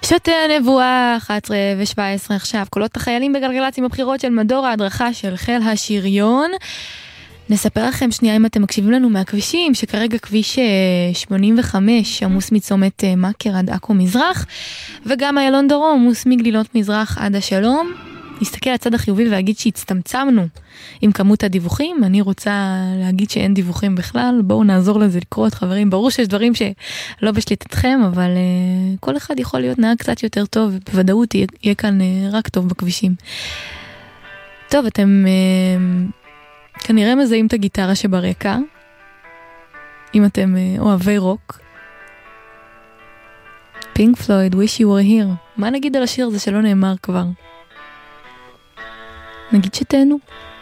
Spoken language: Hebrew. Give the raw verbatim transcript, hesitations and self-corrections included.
שוטי הנבואה, אחת עשרה ושבע עשרה עכשיו, קולות החיילים בגלגלצ עם הבחירות של מדור ההדרכה של חיל השריון. נספר לכם שנייה אם אתם מקשיבים לנו מהכבישים, שכרגע כביש שמונים וחמש עמוס מצומת מקר עד עכו מזרח, וגם איילון דרום עמוס מגלילות מזרח עד השלום. נסתכל על הצד החיובי ולהגיד שהצטמצמנו עם כמות הדיווחים. אני רוצה להגיד שאין דיווחים בכלל, בואו נעזור לזה לקרות חברים. ברור שיש דברים שלא בשליטתכם, אבל uh, כל אחד יכול להיות נהג קצת יותר טוב, ובוודאות יהיה, יהיה כאן uh, רק טוב בכבישים. טוב, אתם uh, כנראה מזהים את הגיטרה שברקע, אם אתם uh, אוהבי רוק. פינק פלויד, Wish You Were Here. מה נגיד על השיר הזה שלא נאמר כבר? נגיד שתהנו.